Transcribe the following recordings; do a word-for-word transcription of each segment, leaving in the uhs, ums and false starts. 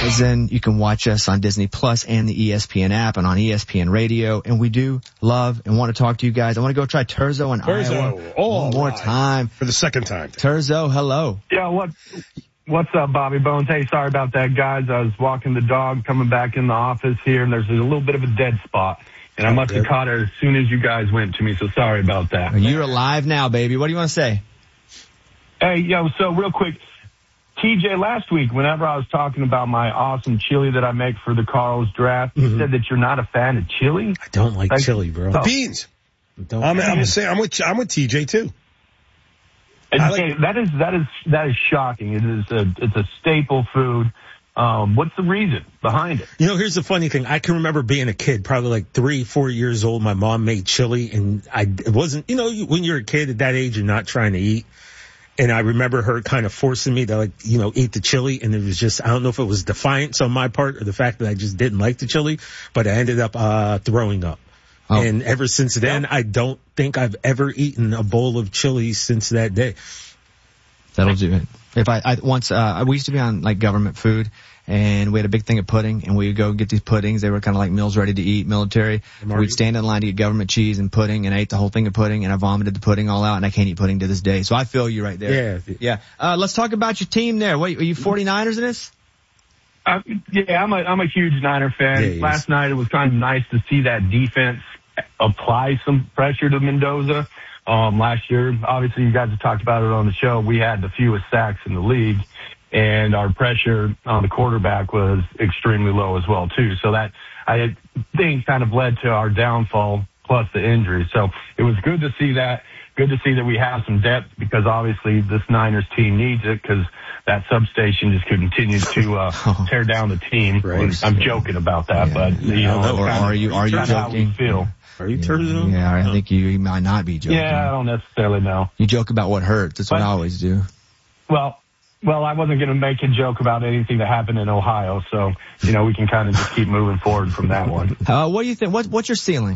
Then you can watch us on Disney Plus and the E S P N app and on E S P N Radio. And we do love and want to talk to you guys. I want to go try Terzo in Terzo. Iowa Oh, one more right. time. For the second time. Terzo, hello. Yeah, what, what's up, Bobby Bones? Hey, sorry about that, guys. I was walking the dog, coming back in the office here, and there's a little bit of a dead spot. And I must have caught it as soon as you guys went to me, so sorry about that. You're alive now, baby. What do you want to say? Hey, yo, so real quick, T J, last week, whenever I was talking about my awesome chili that I make for the Carls draft, you mm-hmm. said that you're not a fan of chili? I don't like, like chili, bro. The beans. Don't I'm, I'm, saying, I'm, with, I'm with T J, too. And, like, hey, that is that is that is shocking. It is a it's a staple food. Um, what's the reason behind it? You know, here's the funny thing. I can remember being a kid, probably like three, four years old. My mom made chili, and I it wasn't. You know, when you're a kid at that age, you're not trying to eat. And I remember her kind of forcing me to, like, you know, eat the chili. And it was just, I don't know if it was defiance on my part or the fact that I just didn't like the chili, but I ended up uh throwing up. Oh. And ever since then, I don't think I've ever eaten a bowl of chili since that day. That'll do it. If I, I once, uh, we used to be on like government food, and we had a big thing of pudding, and we would go get these puddings. They were kind of like meals ready to eat, military. We'd stand in line to get government cheese and pudding, and I ate the whole thing of pudding, and I vomited the pudding all out, and I can't eat pudding to this day. So I feel you right there. Yeah. Yeah. Uh, let's talk about your team there. What, are you forty-niners in this? Uh, yeah, I'm a, I'm a huge Niner fan. Yeah, Last night it was kind of nice to see that defense apply some pressure to Mendoza. Um, last year, obviously you guys have talked about it on the show. We had the fewest sacks in the league, and our pressure on the quarterback was extremely low as well too. So that, I think, kind of led to our downfall plus the injuries. So it was good to see that. Good to see that we have some depth, because obviously this Niners team needs it, because that substation just continues to uh, tear down the team. Right. I'm joking about that, yeah, but you yeah, know, or are you are you joking? How we feel. Are you yeah, Terzo? Yeah, I think you, you might not be joking. Yeah, I don't necessarily know. You joke about what hurts. That's but, what I always do. Well, well, I wasn't going to make a joke about anything that happened in Ohio, so you know we can kind of just keep moving forward from that one. Uh, what do you think? What, what's your ceiling?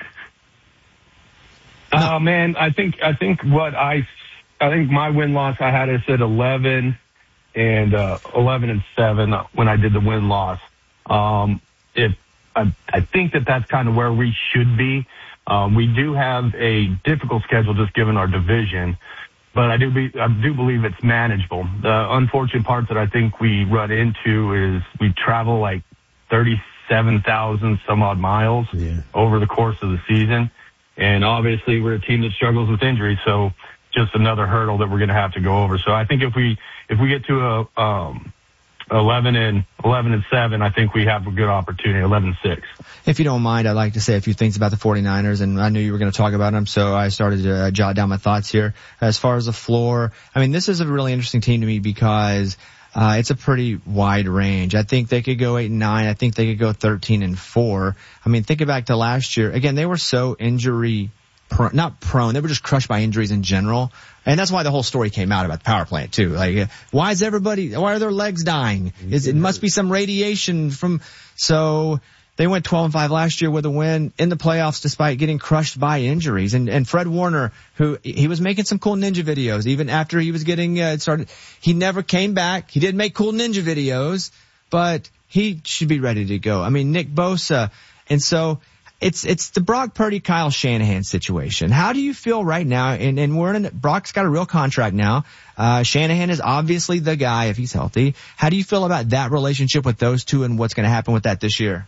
Oh uh, man, I think I think what I I think my win loss I had us at eleven and uh, eleven and seven when I did the win loss. Um, if I, I think that that's kind of where we should be. Um, we do have a difficult schedule just given our division, but I do be, I do believe it's manageable. The unfortunate part that I think we run into is we travel like thirty-seven thousand some odd miles yeah. over the course of the season. And obviously we're a team that struggles with injuries, so just another hurdle that we're going to have to go over. So I think if we if we get to a um, eleven and eleven and seven, I think we have a good opportunity. eleven and six. If you don't mind, I'd like to say a few things about the forty-niners, and I knew you were going to talk about them, so I started to uh, jot down my thoughts here. As far as the floor, I mean, this is a really interesting team to me because Uh, it's a pretty wide range. I think they could go eight and nine. I think they could go thirteen and four. I mean, think back to last year. Again, they were so injury prone, not prone. They were just crushed by injuries in general. And that's why the whole story came out about the power plant too. Like, why is everybody, why are their legs dying? Is, it must be some radiation from, so they went twelve and five last year with a win in the playoffs despite getting crushed by injuries. And, and Fred Warner, who, he was making some cool ninja videos even after he was getting, uh, started. He never came back. He did make cool ninja videos, but he should be ready to go. I mean, Nick Bosa. And so it's, it's the Brock Purdy, Kyle Shanahan situation. How do you feel right now? And, and we're in, a, Brock's got a real contract now. Uh, Shanahan is obviously the guy if he's healthy. How do you feel about that relationship with those two and what's going to happen with that this year?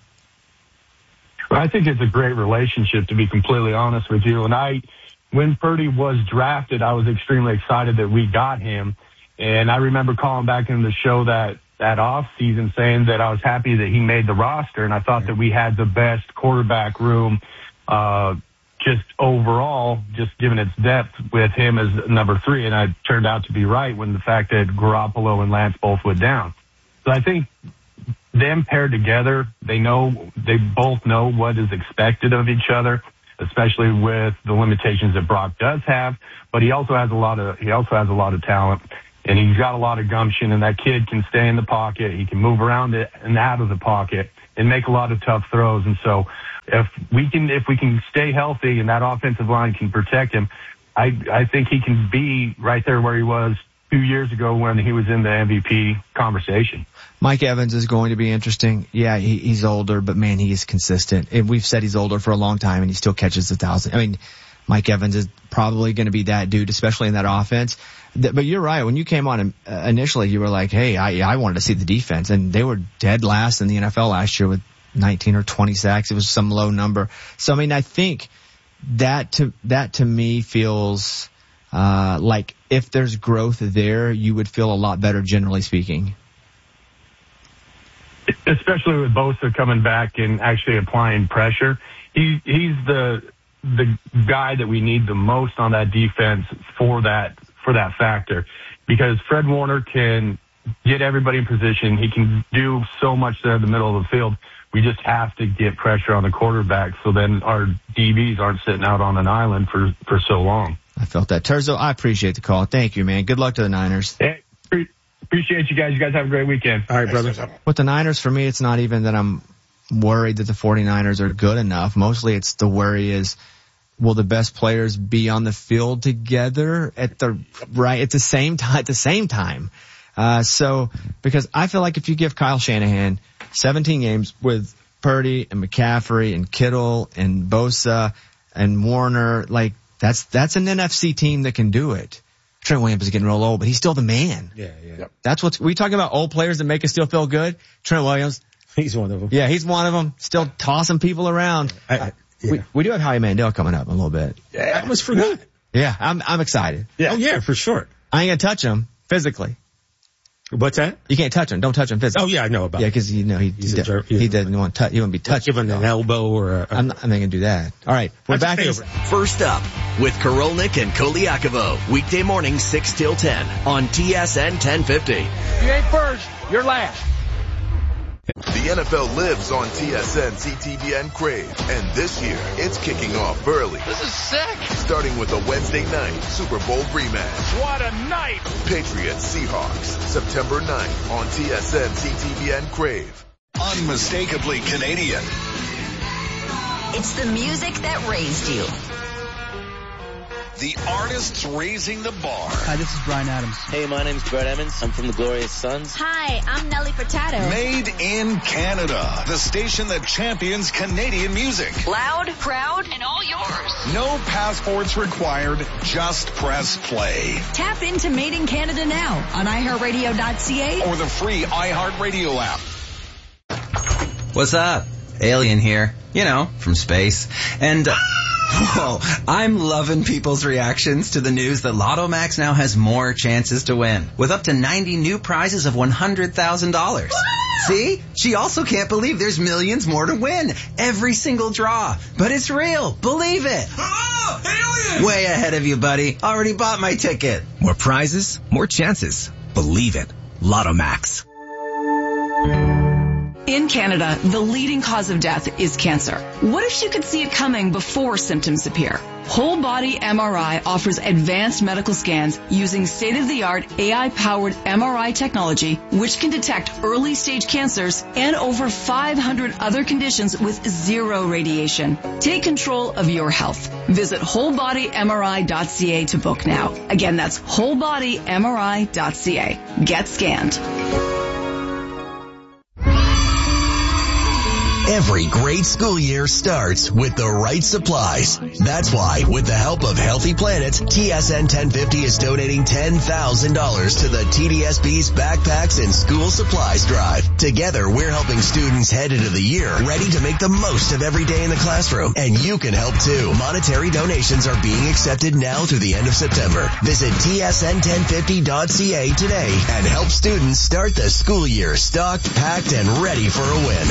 I think it's a great relationship, to be completely honest with you. And I, when Purdy was drafted, I was extremely excited that we got him. And I remember calling back in the show that, that off season saying that I was happy that he made the roster. And I thought that we had the best quarterback room, uh, just overall, just given its depth with him as number three. And I turned out to be right when the fact that Garoppolo and Lance both went down. So I think them paired together, they know, they both know what is expected of each other, especially with the limitations that Brock does have. But he also has a lot of, he also has a lot of talent, and he's got a lot of gumption, and that kid can stay in the pocket. He can move around it and out of the pocket and make a lot of tough throws. And so if we can, if we can stay healthy and that offensive line can protect him, I, I think he can be right there where he was two years ago when he was in the M V P conversation. Mike Evans is going to be interesting. Yeah, he, he's older, but man, he is consistent. And we've said he's older for a long time, and he still catches a thousand. I mean, Mike Evans is probably going to be that dude, especially in that offense. But you're right. When you came on initially, you were like, hey, I, I wanted to see the defense. And they were dead last in the N F L last year with nineteen or twenty sacks. It was some low number. So, I mean, I think that to, that to me feels, uh, like if there's growth there, you would feel a lot better, generally speaking. Especially with Bosa coming back and actually applying pressure. He, he's the, the guy that we need the most on that defense for that, for that factor, because Fred Warner can get everybody in position. He can do so much there in the middle of the field. We just have to get pressure on the quarterback so then our D Bs aren't sitting out on an island for, for so long. I felt that. Terzo, I appreciate the call. Thank you, man. Good luck to the Niners. Hey, pre- appreciate you guys. You guys have a great weekend. All right, brother. With the Niners, for me, it's not even that I'm worried that the 49ers are good enough. Mostly it's the worry is, will the best players be on the field together at the right, at the same time, at the same time? Uh, so, because I feel like if you give Kyle Shanahan seventeen games with Purdy and McCaffrey and Kittle and Bosa and Warner, like that's, that's an N F C team that can do it. Trent Williams is getting real old, but he's still the man. Yeah, yeah. That's what's, we talking about old players that make us still feel good. Trent Williams. He's one of them. Yeah, he's one of them. Still tossing people around. I, I, yeah. we, we do have Howie Mandel coming up in a little bit. Yeah, I almost forgot. Yeah, I'm, I'm excited. Yeah. Oh yeah, for sure. I ain't gonna touch him physically. What's that? You can't touch him. Don't touch him physically. Oh yeah, I know about. Yeah, because you know he He's he, a jerk. he He's doesn't want to. He wouldn't be touched. Give him an elbow or a. I'm not, I'm not gonna do that. All right, we're That's back. a In, First up with Korolnik and Koliakovo, weekday morning six till ten on T S N ten fifty. You ain't first, you're last. The N F L lives on T S N, C T V N Crave, and this year it's kicking off early. This is sick. Starting with a Wednesday night Super Bowl rematch. What a night. Patriots Seahawks, September ninth on T S N, C T V N Crave. Unmistakably Canadian. It's the music that raised you. The artists raising the bar. Hi, this is Bryan Adams. Hey, my name's Brett Emmons. I'm from the Glorious Sons. Hi, I'm Nelly Furtado. Made in Canada. The station that champions Canadian music. Loud, proud, and all yours. No passports required. Just press play. Tap into Made in Canada now on i heart radio dot c a or the free iHeartRadio app. What's up? Alien here. You know, from space. And... Uh, Whoa, I'm loving people's reactions to the news that Lotto Max now has more chances to win, with up to ninety new prizes of one hundred thousand dollars. See? She also can't believe there's millions more to win. Every single draw. But it's real. Believe it. Oh, alien! Way ahead of you, buddy. Already bought my ticket. More prizes, more chances. Believe it. Lotto Max. In Canada, the leading cause of death is cancer. What if you could see it coming before symptoms appear? Whole Body M R I offers advanced medical scans using state-of-the-art A I-powered M R I technology, which can detect early-stage cancers and over five hundred other conditions with zero radiation. Take control of your health. Visit whole body m r i dot c a to book now. Again, that's whole body m r i dot c a. Get scanned. Every great school year starts with the right supplies. That's why, with the help of Healthy Planet, T S N ten fifty is donating ten thousand dollars to the T D S B's Backpacks and School Supplies Drive. Together, we're helping students head into the year ready to make the most of every day in the classroom. And you can help too. Monetary donations are being accepted now through the end of September. Visit T S N ten fifty dot c a today and help students start the school year stocked, packed, and ready for a win.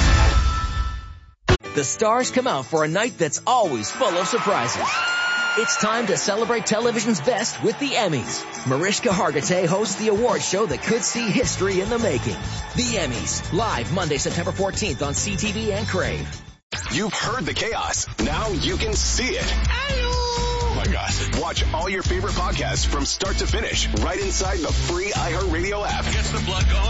The stars come out for a night that's always full of surprises. It's time to celebrate television's best with the Emmys. Mariska Hargitay hosts the award show that could see history in the making. The Emmys, live Monday, September fourteenth on C T V and Crave. You've heard the chaos. Now you can see it. Oh my gosh. Watch all your favorite podcasts from start to finish right inside the free iHeartRadio app. Gets the blood going, huh?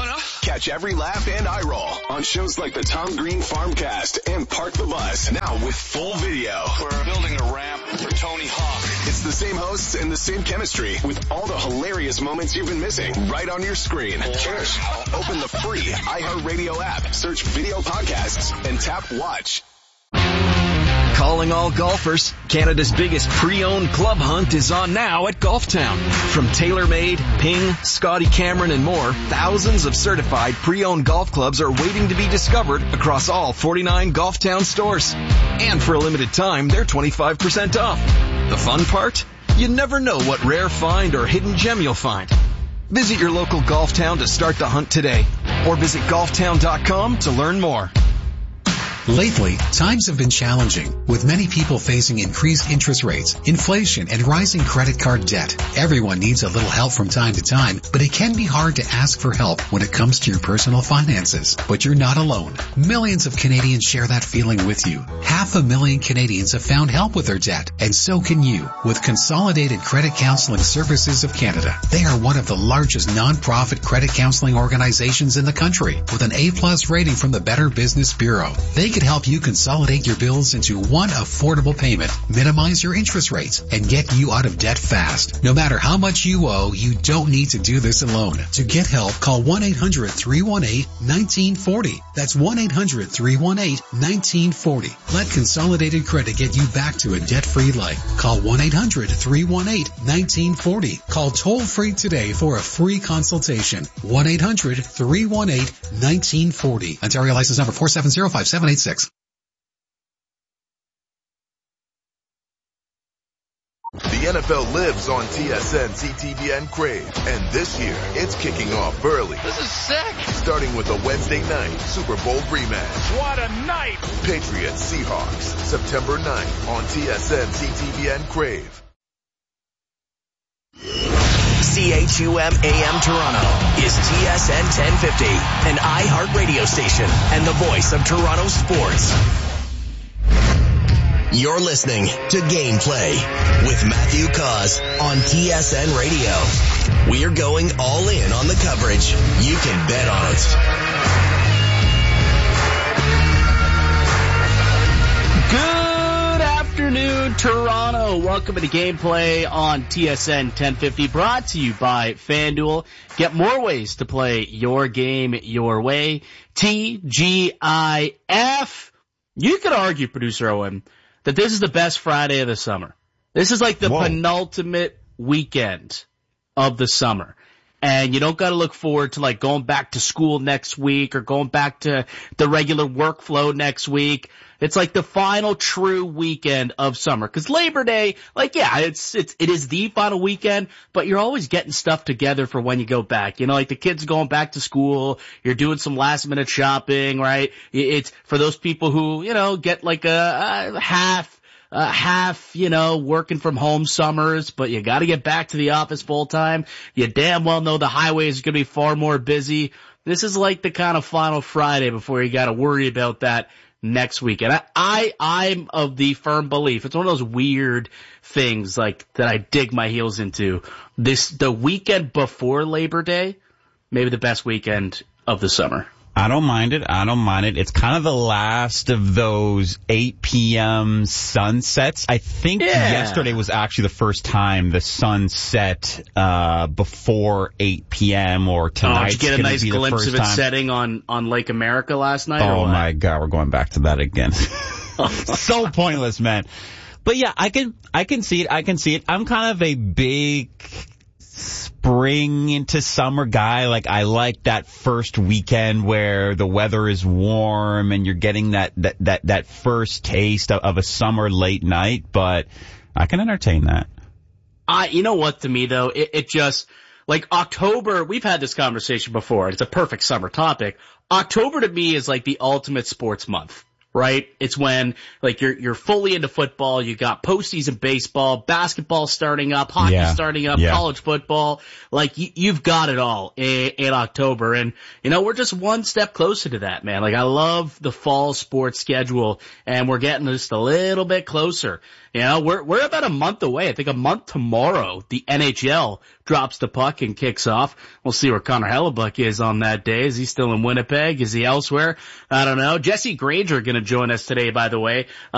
Catch every laugh and eye roll on shows like the Tom Green Farmcast and Park the Bus, now with full video. We're building a ramp for Tony Hawk. It's the same hosts and the same chemistry with all the hilarious moments you've been missing right on your screen. Cheers. Open the free iHeartRadio app, search video podcasts, and tap watch. Calling all golfers, Canada's biggest pre-owned club hunt is on now at Golf Town. From TaylorMade, Ping, Scotty Cameron, and more, thousands of certified pre-owned golf clubs are waiting to be discovered across all forty-nine Golf Town stores. And for a limited time, they're twenty-five percent off. The fun part? You never know what rare find or hidden gem you'll find. Visit your local Golf Town to start the hunt today, or visit golf town dot com to learn more. Lately, times have been challenging, with many people facing increased interest rates, inflation, and rising credit card debt. Everyone needs a little help from time to time, but it can be hard to ask for help when it comes to your personal finances. But you're not alone. Millions of Canadians share that feeling with you. Half a million Canadians have found help with their debt, and so can you, with Consolidated Credit Counseling Services of Canada. They are one of the largest non-profit credit counseling organizations in the country, with an A-plus rating from the Better Business Bureau. They can help you consolidate your bills into one affordable payment, minimize your interest rates, and get you out of debt fast. No matter how much you owe, you don't need to do this alone. To get help, call one eight hundred three one eight one nine four zero. That's one eight hundred three one eight one nine four zero. Let Consolidated Credit get you back to a debt-free life. Call one eight hundred three one eight one nine four zero. Call toll-free today for a free consultation. one eight hundred three one eight one nine four zero. Ontario license number four seven zero five seven eight six. The N F L lives on T S N, C T V N, Crave. And this year, it's kicking off early. This is sick. Starting with a Wednesday night Super Bowl rematch. What a night. Patriots Seahawks, September ninth on T S N, C T V N, Crave. C H U M A M Toronto is T S N ten fifty, an iHeart radio station and the voice of Toronto sports. You're listening to Gameplay with Matthew Cause on T S N Radio. We're going all in on the coverage. You can bet on it. Good afternoon, Toronto. Welcome to Gameplay on T S N ten fifty, brought to you by FanDuel. Get more ways to play your game your way. T G I F. You could argue, Producer Owen, that this is the best Friday of the summer. This is like the Whoa. penultimate weekend of the summer. And you don't got to look forward to like going back to school next week or going back to the regular workflow next week. It's like the final true weekend of summer. Cause Labor Day, like, yeah, it's, it's, it is the final weekend, but you're always getting stuff together for when you go back. You know, like the kids going back to school, you're doing some last minute shopping, right? It's for those people who, you know, get like a, a half, Uh, half, you know, working from home summers, but you gotta get back to the office full time. You damn well know the highway is gonna be far more busy. This is like the kind of final Friday before you gotta worry about that next weekend. I, I, I'm of the firm belief, it's one of those weird things like that I dig my heels into. This, the weekend before Labor Day, maybe the best weekend of the summer. I don't mind it. I don't mind it. It's kind of the last of those eight p.m. sunsets. I think yeah. yesterday was actually the first time the sun set uh, before eight p.m. or tonight. Oh, did you get a nice glimpse of it time. setting on, on Lake America last night? Oh, my God. We're going back to that again. So pointless, man. But, yeah, I can I can see it. I can see it. I'm kind of a big spring into summer guy. Like, I like that first weekend where the weather is warm and you're getting that that that, that first taste of, of a summer late night, but I can entertain that. I, you know what, to me though, it, it just, like October, we've had this conversation before, it's a perfect summer topic. October to me is like the ultimate sports month. Right? It's when, like, you're, you're fully into football, you got postseason baseball, basketball starting up, hockey yeah. starting up, yeah. college football. Like, you, you've got it all in, in October. And, you know, we're just one step closer to that, man. Like, I love the fall sports schedule, and we're getting just a little bit closer. You know, we're, we're about a month away. I think a month tomorrow, the N H L drops the puck and kicks off. We'll see where Connor Hellebuck is on that day. Is he still in Winnipeg? Is he elsewhere? I don't know. Jesse Granger going to join us today, by the way.